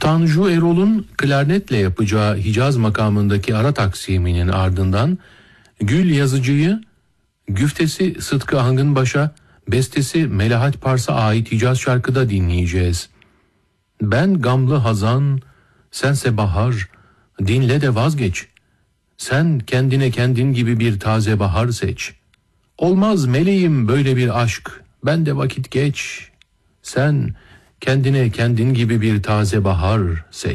Tanju Erol'un klarnetle yapacağı Hicaz makamındaki ara taksiminin ardından Gül Yazıcı'yı güftesi Sıtkı Ahıngınbaş'a, bestesi Melahat Pars'a ait Hicaz şarkıda dinleyeceğiz. Ben gamlı hazan, sense bahar, dinle de vazgeç. Sen kendine kendin gibi bir taze bahar seç. Olmaz meleğim böyle bir aşk, ben de vakit geç. Sen kendine kendin gibi bir taze bahar seç.